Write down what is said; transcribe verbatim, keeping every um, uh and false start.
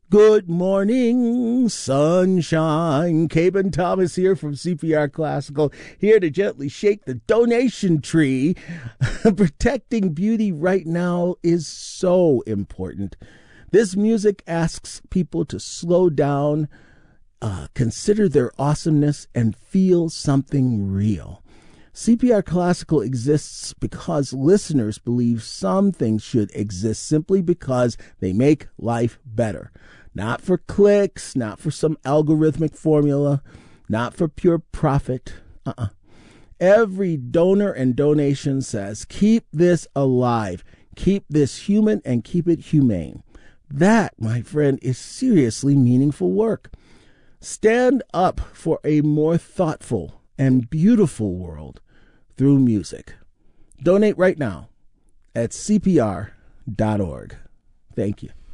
Good morning, sunshine. Caben Thomas here from C P R Classical, here to gently shake the donation tree. Protecting beauty right now is so important. This music asks people to slow down, uh, consider their awesomeness, and feel something real. C P R Classical exists because listeners believe some things should exist simply because they make life better. Not for clicks, not for some algorithmic formula, not for pure profit. Uh-uh. Every donor and donation says, keep this alive, keep this human, and keep it humane. That, my friend, is seriously meaningful work. Stand up for a more thoughtful and beautiful world through music. Donate right now at C P R dot org. Thank you.